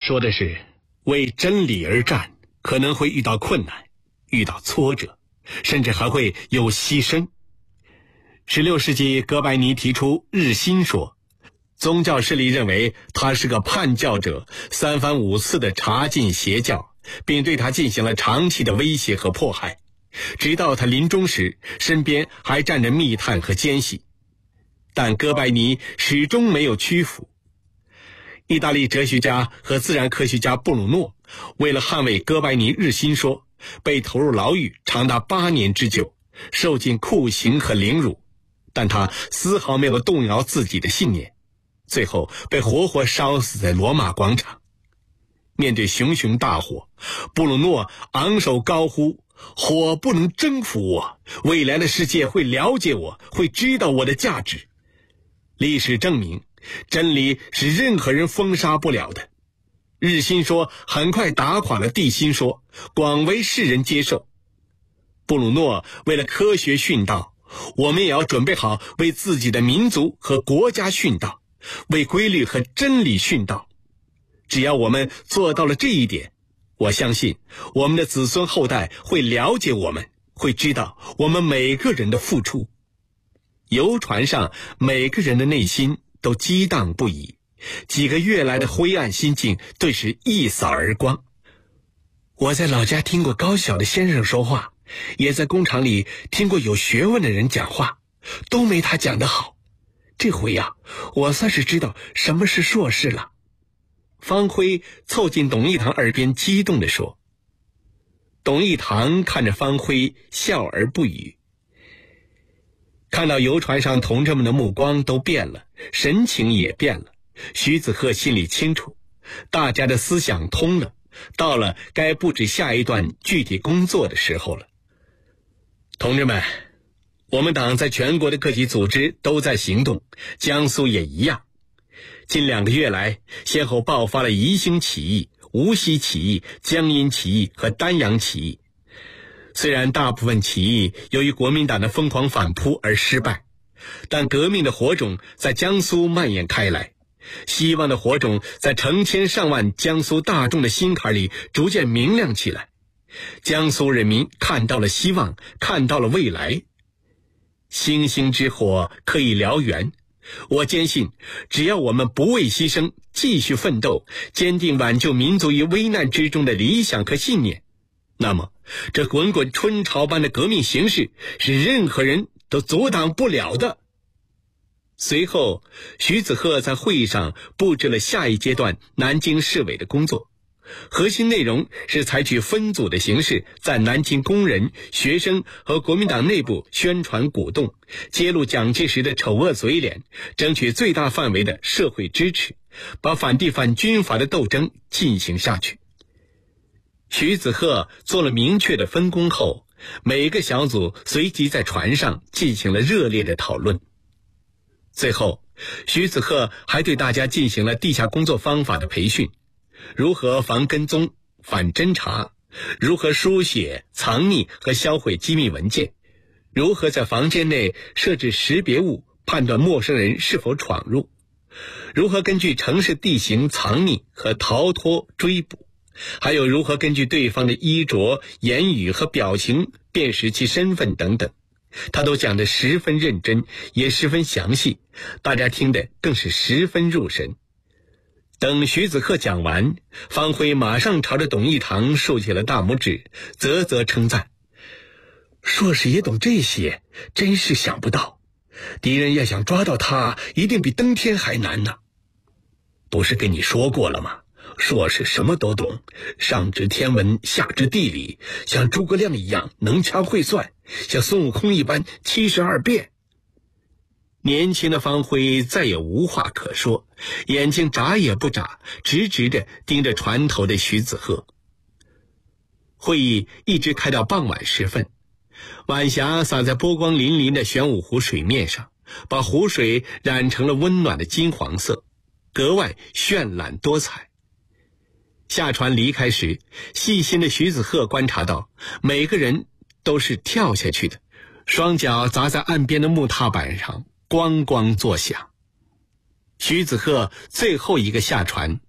说的是，为真理而战，可能会遇到困难，遇到挫折，甚至还会有牺牲。16世纪，哥白尼提出日心说，宗教势力认为他是个叛教者，三番五次地查禁邪教，并对他进行了长期的威胁和迫害，直到他临终时，身边还站着密探和奸细。但哥白尼始终没有屈服。意大利哲学家和自然科学家布鲁诺为了捍卫哥白尼日心说，被投入牢狱长达8年之久，受尽酷刑和凌辱，但他丝毫没有动摇自己的信念，最后被活活烧死在罗马广场。面对熊熊大火，布鲁诺昂首高呼，火不能征服我，未来的世界会了解我，会知道我的价值。历史证明，真理是任何人封杀不了的。日心说很快打垮了地心说，广为世人接受。布鲁诺为了科学殉道，我们也要准备好为自己的民族和国家殉道，为规律和真理殉道。只要我们做到了这一点，我相信我们的子孙后代会了解我们，会知道我们每个人的付出。游船上每个人的内心都激荡不已，几个月来的灰暗心境顿时一扫而光。我在老家听过高晓的先生说话，也在工厂里听过有学问的人讲话，都没他讲得好。这回呀，我算是知道什么是硕士了。方辉凑近董一堂耳边激动地说。董一堂看着方辉，笑而不语。看到游船上同志们的目光都变了，神情也变了，徐子鹤心里清楚，大家的思想通了，到了该布置下一段具体工作的时候了。同志们，我们党在全国的各级组织都在行动，江苏也一样。近2个月来，先后爆发了宜兴起义、无锡起义、江阴起义和丹阳起义。虽然大部分起义由于国民党的疯狂反扑而失败，但革命的火种在江苏蔓延开来，希望的火种在成千上万江苏大众的心坎里逐渐明亮起来。江苏人民看到了希望，看到了未来。星星之火可以燎原，我坚信，只要我们不畏牺牲，继续奋斗，坚定挽救民族于危难之中的理想和信念，那么这滚滚春潮般的革命形势是任何人都阻挡不了的。随后，徐子鹤在会议上布置了下一阶段南京市委的工作，核心内容是采取分组的形式，在南京工人、学生和国民党内部宣传鼓动，揭露蒋介石的丑恶嘴脸，争取最大范围的社会支持，把反帝反军阀的斗争进行下去。徐子鹤做了明确的分工后，每个小组随即在船上进行了热烈的讨论。最后，徐子鹤还对大家进行了地下工作方法的培训，如何防跟踪、反侦查，如何书写、藏匿和销毁机密文件，如何在房间内设置识别物，判断陌生人是否闯入，如何根据城市地形藏匿和逃脱追捕，还有如何根据对方的衣着、言语和表情辨识其身份等等，他都讲得十分认真，也十分详细，大家听得更是十分入神。等徐子鹤讲完，方辉马上朝着董一堂竖起了大拇指，啧啧称赞：硕士也懂这些，真是想不到，敌人要想抓到他，一定比登天还难呢。不是跟你说过了吗？硕士什么都懂，上知天文，下知地理，像诸葛亮一样能掐会算，像孙悟空一般72变。年轻的方辉再也无话可说，眼睛眨也不眨，直直地盯着船头的徐子鹤。会议一直开到傍晚时分，晚霞洒在波光粼粼的玄武湖水面上，把湖水染成了温暖的金黄色，格外绚烂多彩。下船离开时，细心的徐子鹤观察到，每个人都是跳下去的，双脚砸在岸边的木踏板上，咣咣作响。徐子鹤最后一个下船，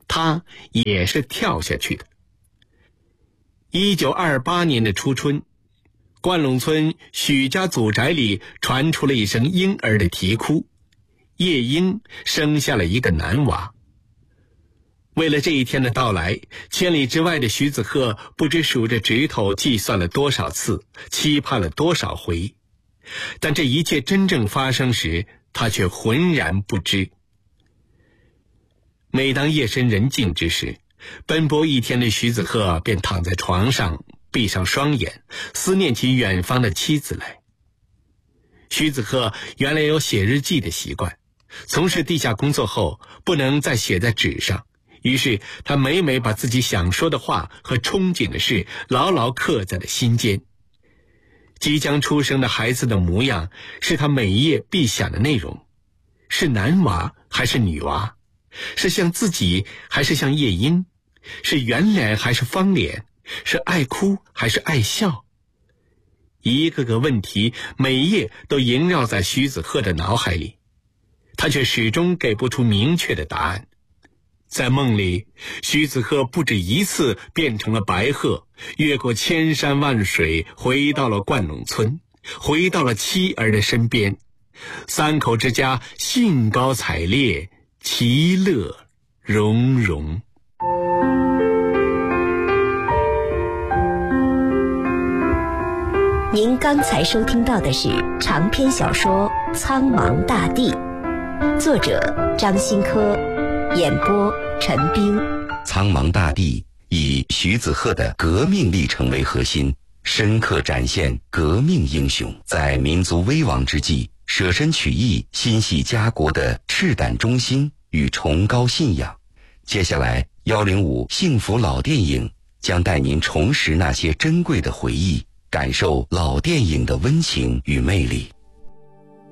他也是跳下去的。1928年的初春，灌陇村许家祖宅里传出了一声婴儿的啼哭，夜莺生下了一个男娃。为了这一天的到来，千里之外的徐子鹤不知数着指头计算了多少次，期盼了多少回，但这一切真正发生时，他却浑然不知。每当夜深人静之时，奔波一天的徐子鹤便躺在床上，闭上双眼，思念起远方的妻子来。徐子鹤原来有写日记的习惯，从事地下工作后不能再写在纸上，于是他每每把自己想说的话和憧憬的事牢牢刻在了心间。即将出生的孩子的模样是他每夜必想的内容，是男娃还是女娃，是像自己还是像夜莺，是圆脸还是方脸，是爱哭还是爱笑。一个个问题每夜都萦绕在徐子鹤的脑海里，他却始终给不出明确的答案。在梦里，徐子鹤不止一次变成了白鹤，越过千山万水，回到了灌陇村，回到了妻儿的身边。三口之家兴高采烈，其乐融融。 您刚才收听到的是长篇小说《苍茫大地》，作者张新科，演播陈冰。 苍茫大地以徐子鹤的革命历程为核心，深刻展现革命英雄在民族危亡之际舍身取义、心系家国的赤胆忠心与崇高信仰。接下来105幸福老电影将带您重拾那些珍贵的回忆，感受老电影的温情与魅力。